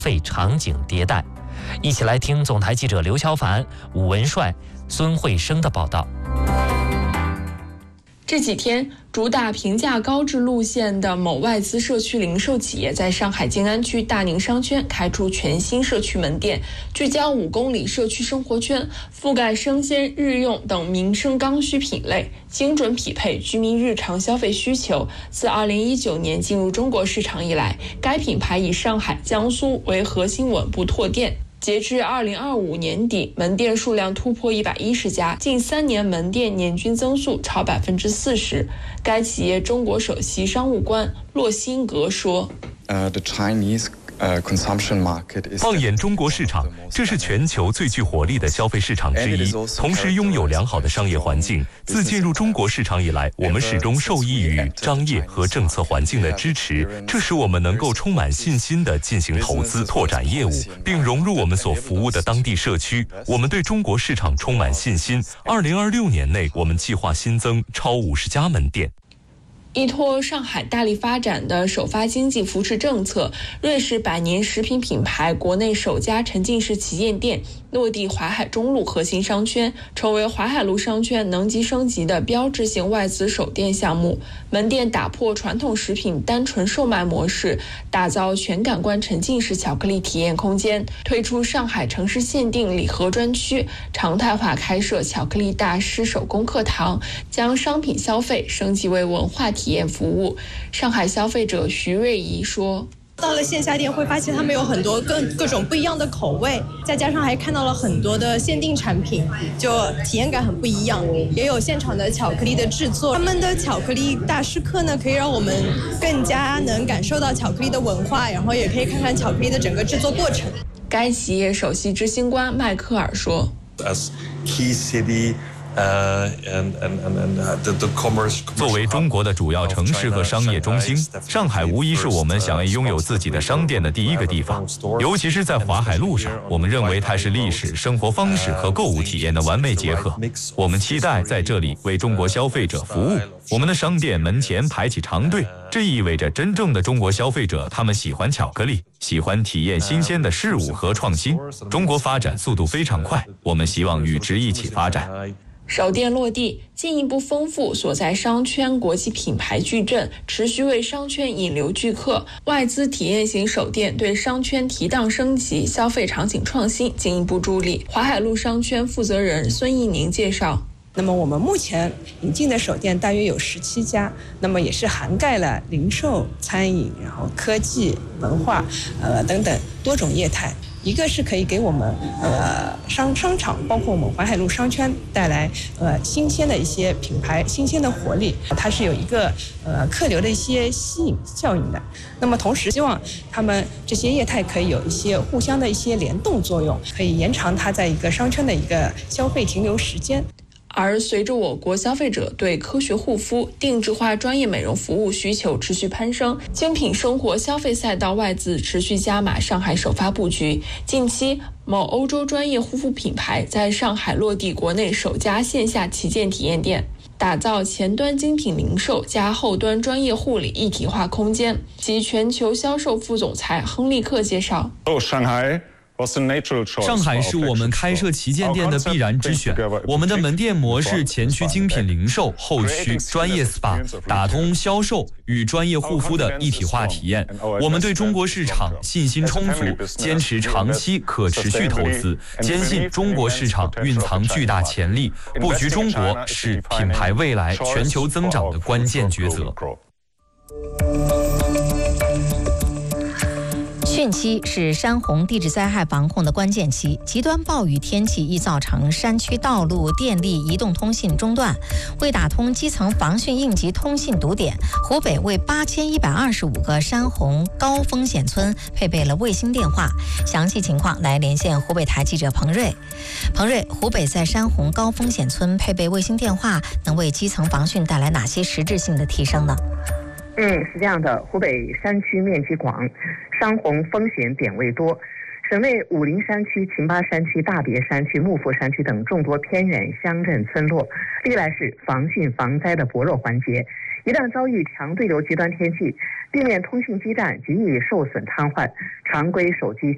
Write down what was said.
费场景迭代。一起来听总台记者刘乔凡、武文帅、孙慧生的报道。 这几天，主打平价高质路线的某外资社区零售企业在上海静安区大宁商圈开出全新社区门店，聚焦5公里社区生活圈，覆盖生鲜、日用等民生刚需品类，精准匹配居民日常消费需求。自2019年进入中国市场以来，该品牌以上海、江苏为核心稳步拓店。截至2025年底，门店数量突破110家，近3年门店年均增速超40%。该企业中国首席商务官洛辛格说放眼中国市场，这是全球最具活力的消费市场之一，同时拥有良好的商业环境。自进入中国市场以来，我们始终受益于商业和政策环境的支持，这使我们能够充满信心地进行投资、拓展业务，并融入我们所服务的当地社区。我们对中国市场充满信心。2026年内，我们计划新增超50家门店。 依托上海大力发展的首发经济扶持政策，瑞士百年食品品牌国内首家沉浸式旗舰店落地淮海中路核心商圈，成为淮海路商圈能级升级的标志性外资首店项目。门店打破传统食品单纯售卖模式，打造全感官沉浸式巧克力体验空间，推出上海城市限定礼盒专区，常态化开设巧克力大师手工课堂，将商品消费升级为文化体验服务。上海消费者徐瑞怡说， 到了线下店会发现他们有很多各种不一样的口味，再加上还看到了很多的限定产品，就体验感很不一样。也有现场的巧克力的制作，他们的巧克力大师课呢，可以让我们更加能感受到巧克力的文化，然后也可以看看巧克力的整个制作过程。 该企业首席执行官迈克尔说， 作为中国的主要城市和商业中心，上海无疑是我们想要拥有自己的商店的第一个地方。尤其是在淮海路上，我们认为它是历史、生活方式和购物体验的完美结合。我们期待在这里为中国消费者服务。我们的商店门前排起长队，这意味着真正的中国消费者，他们喜欢巧克力，喜欢体验新鲜的事物和创新。中国发展速度非常快，我们希望与之一起发展。 首店落地，进一步丰富所在商圈国际品牌矩阵，持续为商圈引流聚客。外资体验型首店对商圈提档升级、消费场景创新进一步助力。淮海路商圈负责人孙艺宁介绍， 那么我们目前引进的首店大约有17家，那么也是涵盖了零售、餐饮，然后科技、文化等等多种业态。一个是可以给我们商场，包括我们淮海路商圈带来新鲜的一些品牌、新鲜的活力，它是有一个客流的一些吸引效应的。那么同时希望他们这些业态可以有一些互相的一些联动作用，可以延长它在一个商圈的一个消费停留时间。 而随着我国消费者对科学护肤、定制化专业美容服务需求持续攀升，精品生活消费赛道外资持续加码上海首发布局。近期，某欧洲专业护肤品牌在上海落地国内首家线下旗舰体验店，打造前端精品零售加后端专业护理一体化空间。及全球销售副总裁亨利克介绍， 上海是我们开设旗舰店的必然之选。我们的门店模式前区精品零售，后区专业 SPA， 打通销售与专业护肤的一体化体验。我们对中国市场信心充足，坚持长期可持续投资，坚信中国市场蕴藏巨大潜力，布局中国是品牌未来全球增长的关键抉择。 汛期是山洪地质灾害防控的关键期，极端暴雨天气易造成山区道路、电力、移动通信中断。为打通基层防汛应急通信堵点，湖北为8125个山洪高风险村配备了卫星电话。详细情况来连线湖北台记者彭瑞。彭瑞，湖北在山洪高风险村配备卫星电话，能为基层防汛带来哪些实质性的提升呢？ 是这样的，湖北山区面积广，山洪风险点位多，省内武陵山区、秦巴山区、大别山区、木府山区等众多偏远乡镇村落，历来是防汛防灾的薄弱环节。一旦遭遇强对流极端天气，地面通信基站极易受损瘫痪，常规手机